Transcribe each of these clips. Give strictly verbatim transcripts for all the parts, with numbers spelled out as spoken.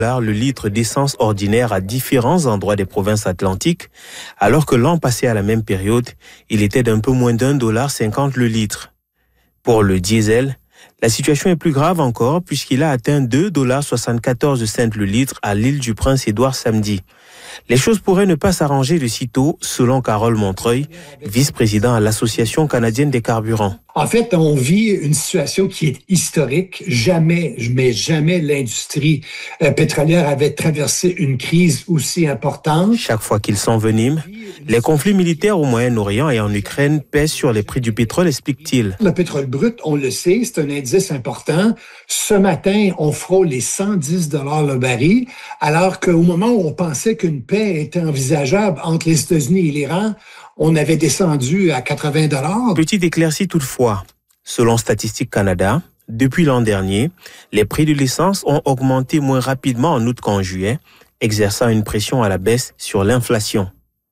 le litre d'essence ordinaire à différents endroits des provinces atlantiques, alors que l'an passé à la même période, il était d'un peu moins d'un dollar cinquante le litre. Pour le diesel, la situation est plus grave encore puisqu'il a atteint deux dollars soixante-quatorze le litre à l'île du Prince-Édouard samedi. Les choses pourraient ne pas s'arranger de sitôt, selon Carole Montreuil, vice-président à l'Association canadienne des carburants. En fait, on vit une situation qui est historique. Jamais, mais jamais l'industrie euh, pétrolière avait traversé une crise aussi importante. Chaque fois qu'ils s'enveniment, les conflits militaires au Moyen-Orient et en Ukraine pèsent sur les prix du pétrole, explique-t-il. Le pétrole brut, on le sait, c'est un indice important. Ce matin, on frôle les cent dix dollars le baril, alors qu'au moment où on pensait qu'une paix était envisageable entre les États-Unis et l'Iran, on avait descendu à quatre-vingts dollars. Petite éclaircie toutefois. Selon Statistique Canada, depuis l'an dernier, les prix de l'essence ont augmenté moins rapidement en août qu'en juillet, exerçant une pression à la baisse sur l'inflation.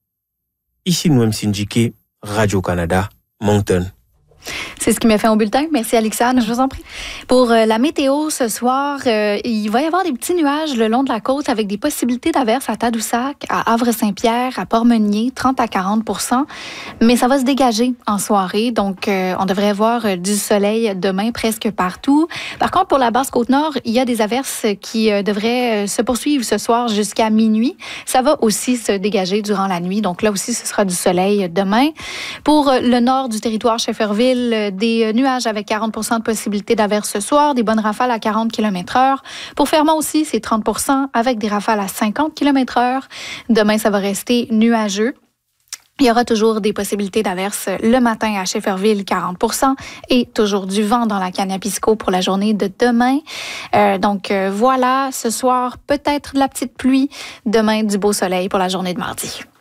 Ici Noem Sindjike, Radio-Canada, Moncton. C'est ce qui m'a fait au bulletin. Merci, Alexandre. Je vous en prie. Pour euh, la météo, ce soir, euh, il va y avoir des petits nuages le long de la côte avec des possibilités d'averses à Tadoussac, à Havre-Saint-Pierre, à Port-Meunier, trente à quarante pour cent. Mais ça va se dégager en soirée. Donc, euh, on devrait voir euh, du soleil demain presque partout. Par contre, pour la Basse-Côte-Nord, il y a des averses qui euh, devraient euh, se poursuivre ce soir jusqu'à minuit. Ça va aussi se dégager durant la nuit. Donc, là aussi, ce sera du soleil demain. Pour euh, le nord du territoire, Shefferville, des nuages avec quarante pour cent de possibilité d'averse ce soir, des bonnes rafales à quarante kilomètres heure. Pour Fermont aussi, c'est trente pour cent avec des rafales à cinquante kilomètres heure. Demain, ça va rester nuageux. Il y aura toujours des possibilités d'averse le matin à Shefferville, quarante pour cent, et toujours du vent dans la Kaнаpisco pour la journée de demain. Euh, donc euh, voilà, ce soir, peut-être de la petite pluie. Demain, du beau soleil pour la journée de mardi.